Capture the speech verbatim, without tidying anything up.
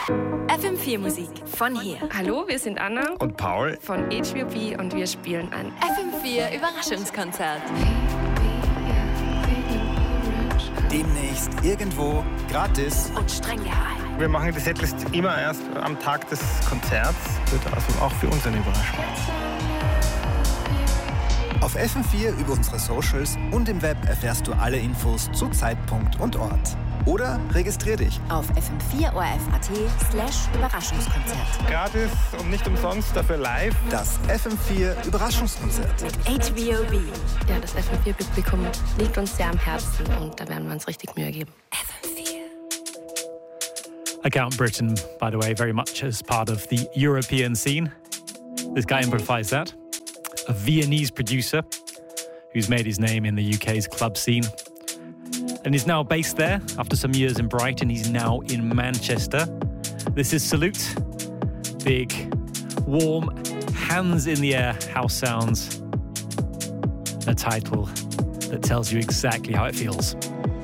F M vier Musik von hier. Hallo, wir sind Anna und Paul von H B O B und wir spielen ein F M vier Überraschungskonzert. Demnächst irgendwo gratis und streng geheim. Wir machen die Setlist immer erst am Tag des Konzerts. Wird also auch für uns eine Überraschung. Auf F M vier über unsere Socials und im Web erfährst du alle Infos zu Zeitpunkt und Ort. Oder registrier dich auf f m vier o r f punkt a t slash Überraschungskonzert. Gratis und nicht umsonst, dafür live. Das F M vier Überraschungskonzert. Mit H B O B. Ja, das F M vier Publikum liegt uns sehr am Herzen und da werden wir uns richtig Mühe geben. F M vier. I count Britain, by the way, very much as part of the European scene. This guy amplifies that. A Viennese producer who's made his name in the U K's club scene. And is now based there after some years in Brighton. He's now in Manchester. This is Salute. Big, warm, hands in the air house sounds. A title that tells you exactly how it feels.